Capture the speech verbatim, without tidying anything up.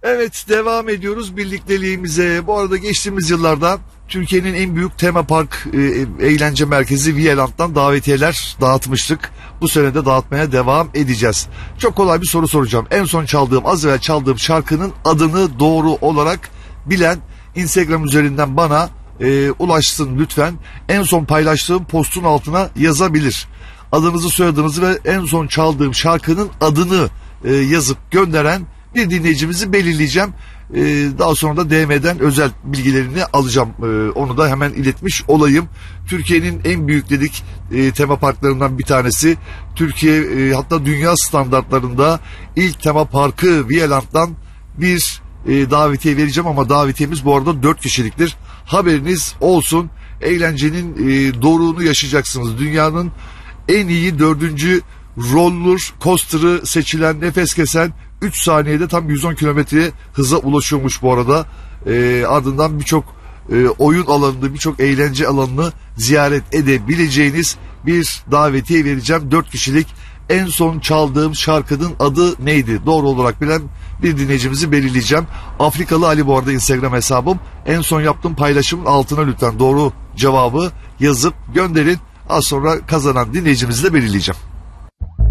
Evet, devam ediyoruz birlikteliğimize. Bu arada geçtiğimiz yıllarda Türkiye'nin en büyük tema park e, eğlence merkezi Vigeland'dan davetiyeler dağıtmıştık. Bu sene de dağıtmaya devam edeceğiz. Çok kolay bir soru soracağım. En son çaldığım, az evvel çaldığım şarkının adını doğru olarak bilen Instagram üzerinden bana e, ulaşsın lütfen. En son paylaştığım postun altına yazabilir. Adınızı, soyadınızı ve en son çaldığım şarkının adını e, yazıp gönderen bir dinleyicimizi belirleyeceğim. Ee, daha sonra da D M'den özel bilgilerini alacağım. Ee, onu da hemen iletmiş olayım. Türkiye'nin en büyük dedik e, tema parklarından bir tanesi. Türkiye e, hatta dünya standartlarında ilk tema parkı Vigeland'dan bir e, davetiye vereceğim ama davetiyemiz bu arada dört kişiliktir. Haberiniz olsun. Eğlencenin e, doruğunu yaşayacaksınız. Dünyanın en iyi dördüncü roller coaster'ı seçilen, nefes kesen, üç saniyede tam yüz on kilometre hıza ulaşıyormuş bu arada. E, ardından birçok e, oyun alanını, birçok eğlence alanını ziyaret edebileceğiniz bir davetiye vereceğim. dört kişilik. En son çaldığım şarkının adı neydi? Doğru olarak bilen bir dinleyicimizi belirleyeceğim. Afrikalı Ali bu arada Instagram hesabım. En son yaptığım paylaşımın altına lütfen doğru cevabı yazıp gönderin. Az sonra kazanan dinleyicimizi de belirleyeceğim.